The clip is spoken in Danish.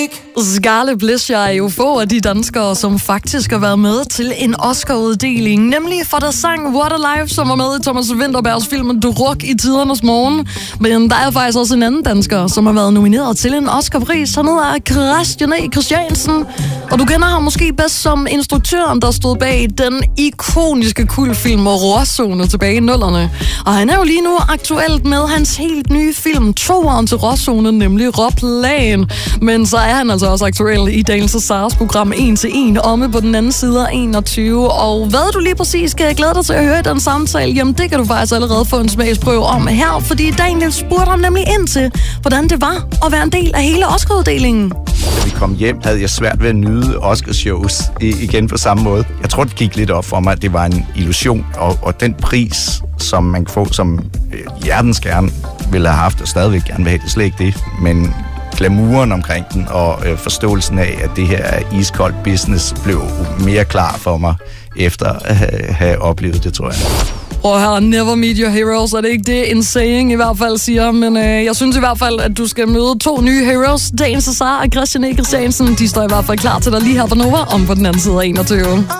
Scarlet Bliss er jo få af de danskere, som faktisk har været med til en Oscar-uddeling, nemlig for der sang What a Life, som var med i Thomas Vinterbergs film Druk i tidernes morgen. Men der er faktisk også en anden dansker, som har været nomineret til en Oscar-pris. Han hedder Christian E. Christiansen, og du kender ham måske bedst som instruktøren, der stod bag den ikoniske kultfilm Råzone tilbage i 00'erne. Og han er jo lige nu aktuelt med hans helt nye film, toeren til Råzone, nemlig Råplan. Men så er han altså også aktuel i Daniel Cesars program 1 til 1 omme på den anden side af 21. Og hvad du lige præcis skal glæde dig til at høre i den samtale, jamen det kan du faktisk allerede få en smagsprøve om her, fordi Daniel spurgte ham nemlig ind til, hvordan det var at være en del af hele Oscar-uddelingen. Da vi kom hjem, havde jeg svært ved at nyde Oscarshows igen på samme måde. Jeg tror, det gik lidt op for mig, at det var en illusion, og den pris, som man kan få, som hjertens gerne ville have haft, og stadigvæk gerne vil have, det er slet ikke det, men glamouren omkring den, og forståelsen af, at det her er iskoldt business, blev mere klar for mig, efter at have oplevet det, tror jeg. Prøv her, never meet your heroes, er det ikke det, en saying i hvert fald siger, men jeg synes i hvert fald, at du skal møde to nye heroes, Daniel Cesar og Christian E. Christiansen. De står i hvert fald klar til dig lige her på Nova, om på den anden side af 21.